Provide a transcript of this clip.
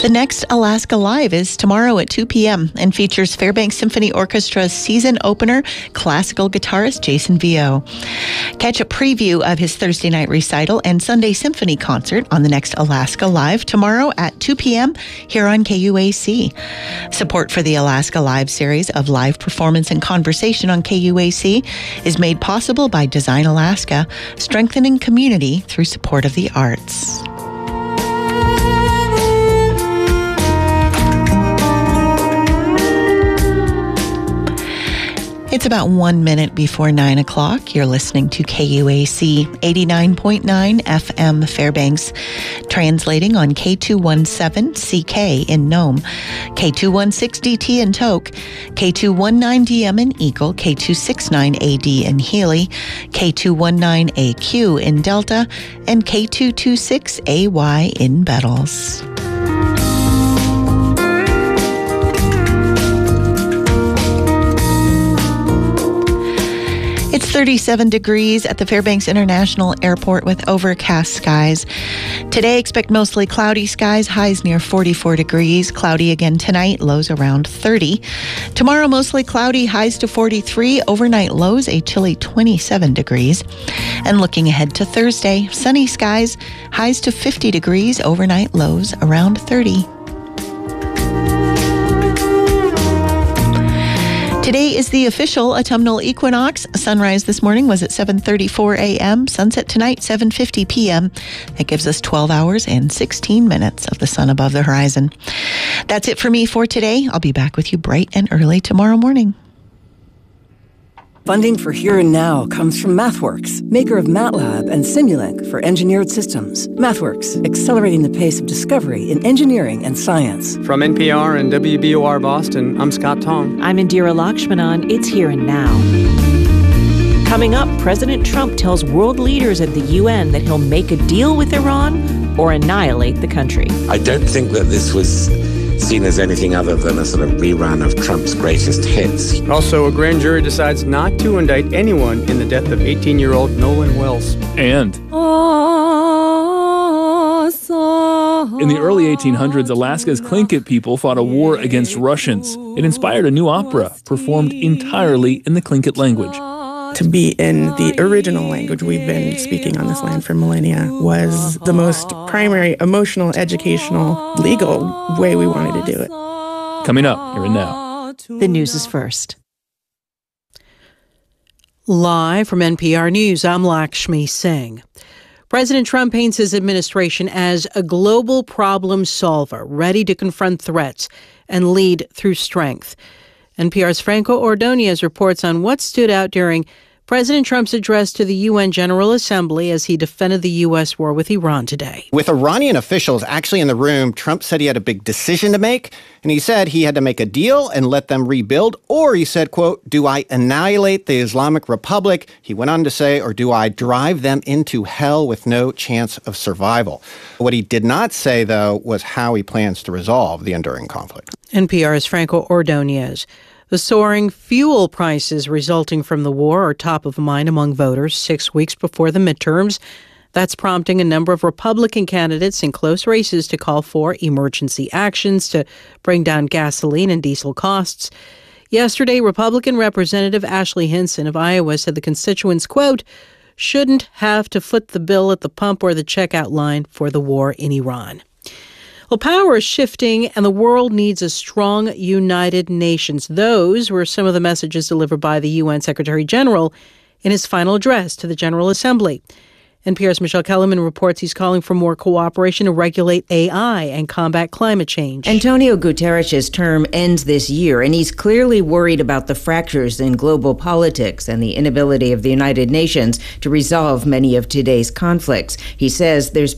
The next Alaska Live is tomorrow at 2 p.m. and features Fairbanks Symphony Orchestra's season opener, classical guitarist Jason Vio. Catch a preview of his Thursday night recital and Sunday symphony concert on the next Alaska Live tomorrow at 2 p.m. here on KUAC. Support for the Alaska Live series of live performance and conversation on KUAC is made possible by Design Alaska, strengthening community through support of the arts. It's about 1 minute before 9 o'clock. You're listening to KUAC 89.9 FM Fairbanks, translating on K217CK in Nome, K216DT in Tok, K219DM in Eagle, K269AD in Healy, K219AQ in Delta, and K226AY in Bettles. It's 37 degrees at the Fairbanks International Airport with overcast skies. Today, expect mostly cloudy skies, highs near 44 degrees. Cloudy again tonight, lows around 30. Tomorrow, mostly cloudy, highs to 43. Overnight lows, a chilly 27 degrees. And looking ahead to Thursday, sunny skies, highs to 50 degrees. Overnight lows around 30. Today is the official autumnal equinox. Sunrise this morning was at 7:34 a.m. Sunset tonight, 7:50 p.m. That gives us 12 hours and 16 minutes of the sun above the horizon. That's it for me for today. I'll be back with you bright and early tomorrow morning. Funding for Here and Now comes from MathWorks, maker of MATLAB and Simulink for engineered systems. MathWorks, accelerating the pace of discovery in engineering and science. From NPR and WBOR Boston, I'm Scott Tong. I'm Indira Lakshmanan. It's Here and Now. Coming up, President Trump tells world leaders at the UN that he'll make a deal with Iran or annihilate the country. I don't think that this was seen as anything other than a sort of rerun of Trump's greatest hits. Also, a grand jury decides not to indict anyone in the death of 18-year-old Nolan Wells. And in the early 1800s, Alaska's Tlingit people fought a war against Russians. It inspired a new opera performed entirely in the Tlingit language. To be in the original language we've been speaking on this land for millennia was the most primary emotional, educational, legal way we wanted to do it. Coming up here and now. The news is first. Live from NPR News, I'm Lakshmi Singh. President Trump paints his administration as a global problem solver, ready to confront threats and lead through strength. NPR's Franco Ordonez reports on what stood out during President Trump's address to the UN General Assembly as he defended the U.S. war with Iran today. With Iranian officials actually in the room, Trump said he had a big decision to make, and he said he had to make a deal and let them rebuild, or he said, quote, do I annihilate the Islamic Republic? He went on to say, or do I drive them into hell with no chance of survival? What he did not say, though, was how he plans to resolve the enduring conflict. NPR's Franco Ordonez. The soaring fuel prices resulting from the war are top of mind among voters 6 weeks before the midterms. That's prompting a number of Republican candidates in close races to call for emergency actions to bring down gasoline and diesel costs. Yesterday, Republican Representative Ashley Hinson of Iowa said the constituents, quote, shouldn't have to foot the bill at the pump or the checkout line for the war in Iran. Well, power is shifting, and the world needs a strong, united nations. Those were some of the messages delivered by the UN Secretary General in his final address to the General Assembly. NPR's Michelle Kellerman reports he's calling for more cooperation to regulate AI and combat climate change. Antonio Guterres' term ends this year, and he's clearly worried about the fractures in global politics and the inability of the United Nations to resolve many of today's conflicts. He says there's